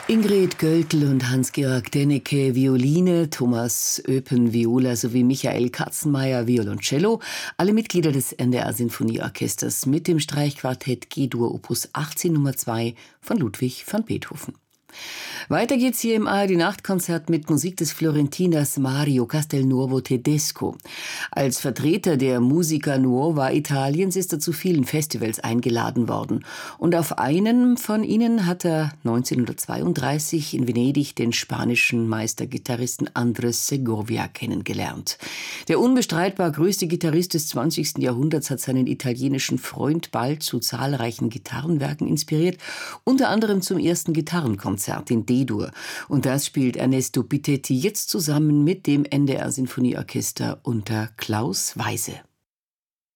Ingrid Göldl und Hans-Georg Dennecke Violine, Thomas Öpen Viola sowie Michael Katzenmeier Violoncello, alle Mitglieder des NDR Sinfonieorchesters mit dem Streichquartett G-Dur Opus 18 Nummer 2 von Ludwig van Beethoven. Weiter geht's hier im ARD-Nachtkonzert mit Musik des Florentiners Mario Castelnuovo Tedesco. Als Vertreter der Musica Nuova Italiens ist er zu vielen Festivals eingeladen worden. Und auf einem von ihnen hat er 1932 in Venedig den spanischen Meistergitarristen Andrés Segovia kennengelernt. Der unbestreitbar größte Gitarrist des 20. Jahrhunderts hat seinen italienischen Freund bald zu zahlreichen Gitarrenwerken inspiriert, unter anderem zum ersten Gitarrenkonzert in D-Dur. Und das spielt Ernesto Pithetti jetzt zusammen mit dem NDR Sinfonieorchester unter Klaus Weise.